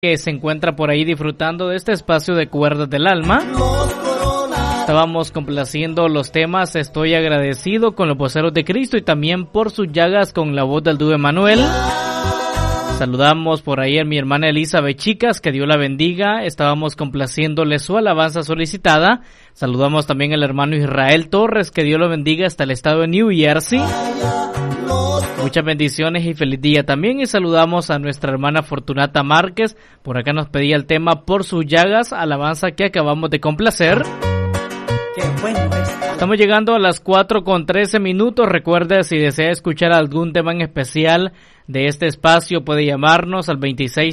que se encuentra por ahí disfrutando de este espacio de Cuerdas del Alma. Estábamos complaciendo los temas Estoy agradecido con los voceros de Cristo y también Por sus llagas con la voz del dúo Emanuel. Saludamos por ahí a mi hermana Elizabeth Chicas, que Dios la bendiga. Estábamos complaciéndole su alabanza solicitada. Saludamos también al hermano Israel Torres, que Dios lo bendiga hasta el estado de New Jersey. Muchas bendiciones y feliz día también. Y saludamos a nuestra hermana Fortunata Márquez. Por acá nos pedía el tema Por sus llagas, alabanza que acabamos de complacer. Qué bueno es. Estamos llegando a las 4:13. Recuerde, si desea escuchar algún tema en especial de este espacio, puede llamarnos al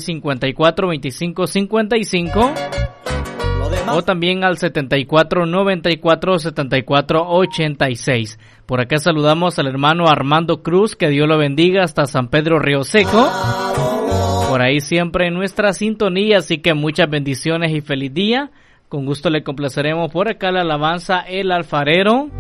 2654-2555 o también al 7494-7486. Por acá saludamos al hermano Armando Cruz, que Dios lo bendiga hasta San Pedro Río Seco. Por ahí siempre en nuestra sintonía, así que muchas bendiciones y feliz día. Con gusto le complaceremos por acá la alabanza El Alfarero.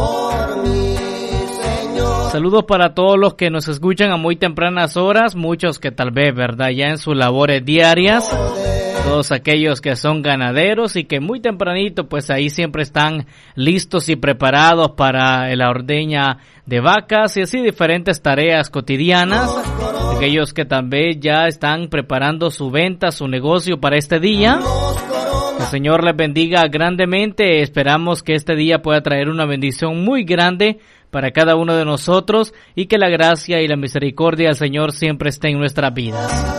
Saludos para todos los que nos escuchan a muy tempranas horas, muchos que tal vez, ¿verdad?, ya en sus labores diarias, todos aquellos que son ganaderos y que muy tempranito, pues ahí siempre están listos y preparados para la ordeña de vacas y así diferentes tareas cotidianas, aquellos que también ya están preparando su venta, su negocio para este día. El Señor les bendiga grandemente. Esperamos que este día pueda traer una bendición muy grande para cada uno de nosotros y que la gracia y la misericordia del Señor siempre esté en nuestras vidas.